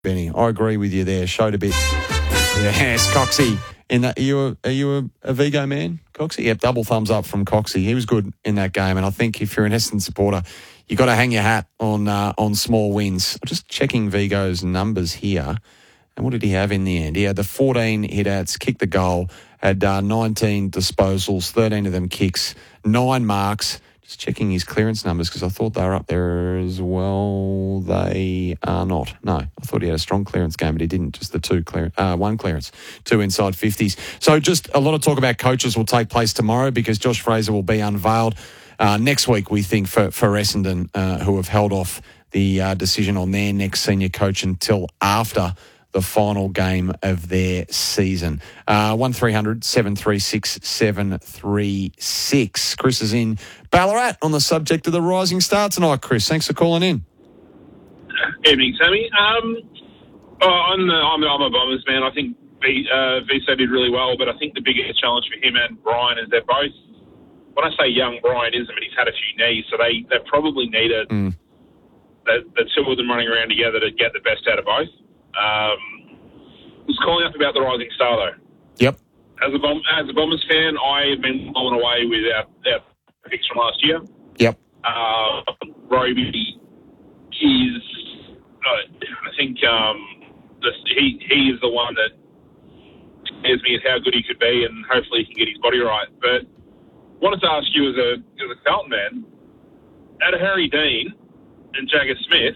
Benny. I agree with you there. Showed a bit. Yes, Coxie. In that, are you a Vigo man, Coxie? Yep, double thumbs up from Coxie. He was good in that game, and I think if you're an Essendon supporter, you got to hang your hat on small wins. I'm just checking Vigo's numbers here, and what did he have in the end? He had the 14 hit-outs, kicked the goal, had 19 disposals, 13 of them kicks, 9 marks. Just checking his clearance numbers because I thought they were up there as well. They are not. No, I thought he had a strong clearance game, but he didn't. Just the one clearance, 2 inside 50s. So just a lot of talk about coaches will take place tomorrow because Josh Fraser will be unveiled next week, we think, for Essendon, who have held off the decision on their next senior coach until after the final game of their season. 1300 736 736. Chris is in Ballarat on the subject of the Rising Star tonight. Chris, thanks for calling in. Evening, Sammy. I'm a Bombers man. I think Viso did really well, but I think the biggest challenge for him and Brian is they're both, when I say young, Brian isn't, but he's had a few knees, so they probably needed the two of them running around together to get the best out of both. Was calling up about the Rising Star though. Yep. As a Bombers fan, I have been blown away with our picks from last year. Yep. Roby is, I think, he is the one that scares me as how good he could be, and hopefully he can get his body right. But wanted to ask you as a Carlton man, out of Harry Dean and Jagger Smith,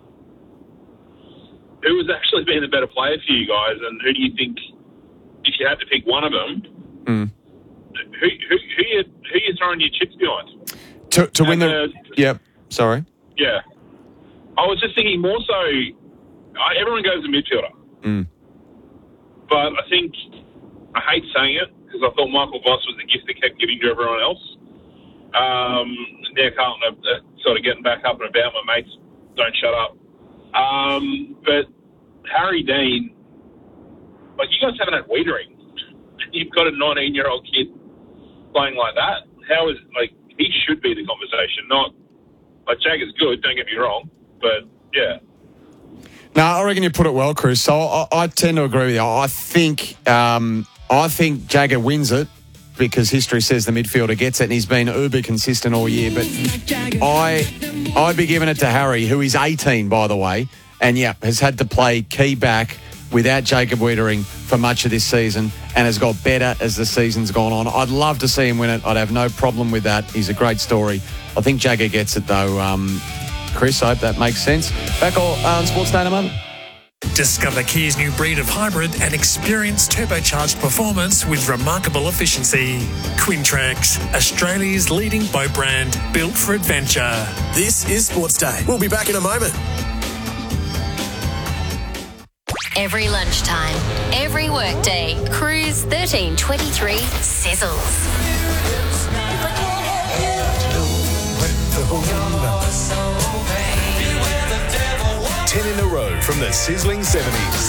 who has actually been a better player for you guys, and who do you think, if you had to pick one of them, who you throwing your chips behind? To win the... Yep, sorry. Yeah. I was just thinking more so, everyone goes to midfielder. But I think, I hate saying it, because I thought Michael Voss was the gift that kept giving to everyone else. Now Carlton are sort of getting back up and about. My mates don't shut up. But Harry Dean, like, you guys haven't had Wiedering. You've got a 19-year-old kid playing like that. How is, like, he should be the conversation, not, like, Jagger's good, don't get me wrong, but, yeah. No, I reckon you put it well, Chris. So I tend to agree with you. I think Jagger wins it because history says the midfielder gets it, and he's been uber consistent all year. But I'd be giving it to Harry, who is 18, by the way, and, has had to play key back without Jacob Wiedering for much of this season and has got better as the season's gone on. I'd love to see him win it. I'd have no problem with that. He's a great story. I think Jagger gets it, though. Chris, I hope that makes sense. Back on Sports Day in a moment. Discover Kia's new breed of hybrid and experience turbocharged performance with remarkable efficiency. Quintrex, Australia's leading boat brand, built for adventure. This is Sports Day. We'll be back in a moment. Every lunchtime, every workday, Cruise 1323 sizzles. 10 in a row from the sizzling 70s.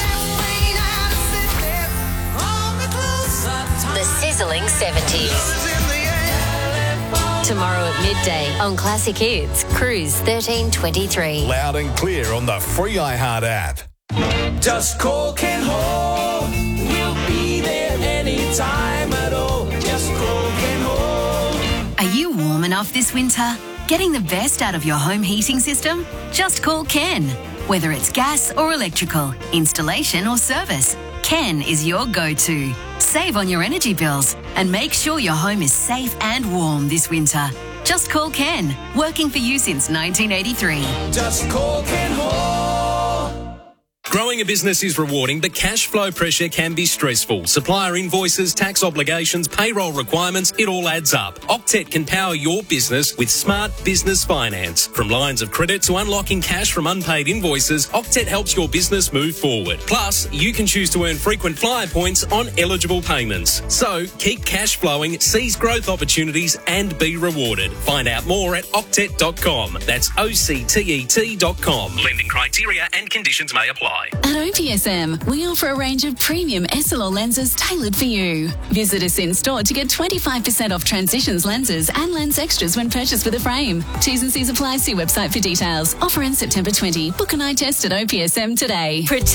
The sizzling 70s. Tomorrow at midday on Classic Hits, Cruise 1323. Loud and clear on the free iHeart app. Just call Ken Hall. We'll be there anytime at all. Just call Ken Hall. Are you warm enough this winter? Getting the best out of your home heating system? Just call Ken. Whether it's gas or electrical, installation or service, Ken is your go-to. Save on your energy bills and make sure your home is safe and warm this winter. Just call Ken, working for you since 1983. Just call Ken Hall. Growing a business is rewarding, but cash flow pressure can be stressful. Supplier invoices, tax obligations, payroll requirements, it all adds up. Octet can power your business with smart business finance. From lines of credit to unlocking cash from unpaid invoices, Octet helps your business move forward. Plus, you can choose to earn frequent flyer points on eligible payments. So, keep cash flowing, seize growth opportunities and be rewarded. Find out more at octet.com. That's OCTET.com. Lending criteria and conditions may apply. At OPSM, we offer a range of premium SLR lenses tailored for you. Visit us in store to get 25% off Transitions lenses and lens extras when purchased with a frame. T's and C's apply. See website for details. Offer ends September 20. Book an eye test at OPSM today.